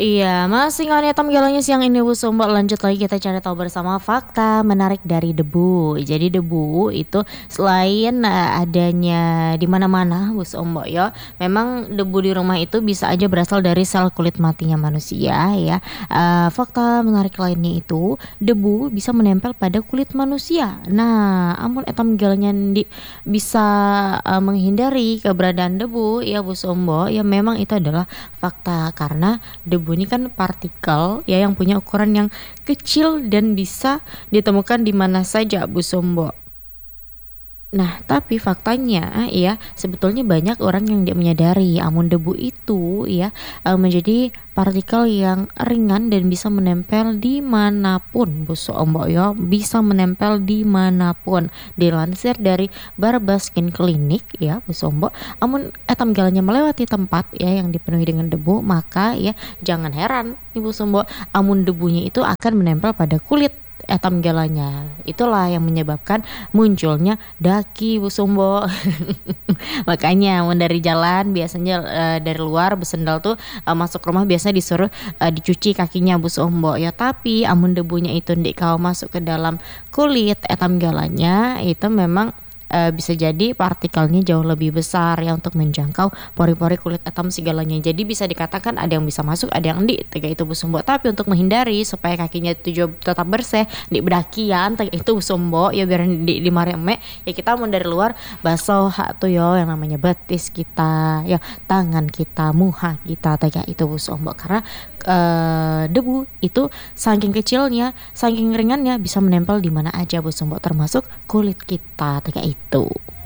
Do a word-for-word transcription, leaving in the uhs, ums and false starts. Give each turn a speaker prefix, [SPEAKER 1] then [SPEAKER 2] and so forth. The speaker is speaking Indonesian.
[SPEAKER 1] Iya, masih nggak hitam galanya siang ini Bu Sumba, lanjut lagi kita cari tahu bersama fakta menarik dari debu. Jadi debu itu selain, eee, adanya di mana-mana Bu Sumba ya, memang debu di rumah itu bisa aja berasal dari sel kulit matinya manusia ya. Eee, fakta menarik lainnya itu, debu bisa menempel pada kulit manusia. Nah, amun etam galanya di bisa, eee, menghindari keberadaan debu ya Bu Sumba, ya memang itu adalah fakta karena debu ini kan partikel ya yang punya ukuran yang kecil dan bisa ditemukan di mana saja Bu Sumbo. Nah, tapi faktanya ya, sebetulnya banyak orang yang tidak menyadari amun debu itu ya, eee, menjadi partikel yang ringan dan bisa menempel di manapun Bu Sombok ya, bisa menempel di manapun. Dilansir dari Barbaskin Clinic ya Bu Sombok, amun etam galanya melewati tempat ya yang dipenuhi dengan debu, maka ya jangan heran Ibu Sombok, amun debunya itu akan menempel pada kulit etam galanya. Itulah yang menyebabkan munculnya daki Bu Sumbo. Makanya mun dari jalan biasanya, eee, dari luar besendal tuh, eee, masuk rumah biasanya disuruh, eee, dicuci kakinya Bu Sumbo ya, tapi amun debunya itu ndik kawa masuk ke dalam kulit etam galanya, itu memang, eee, bisa jadi partikelnya jauh lebih besar ya untuk menjangkau pori-pori kulit etam segalanya. Jadi bisa dikatakan ada yang bisa masuk, ada yang ndik, tega itu Bu Sumbo. Tapi untuk menghindari supaya kakinya itu juga tetap bersih, ndik bedakian tega itu Bu Sumbo, ya biar ndik dimareme, ya kita mun dari luar basuh ha tuh yo yang namanya betis kita, ya tangan kita, muha kita, tega itu Bu Sumbo. Karena, eee, debu itu saking kecilnya, saking ringannya bisa menempel di mana aja Bu Sumbo, termasuk kulit kita, tega itu.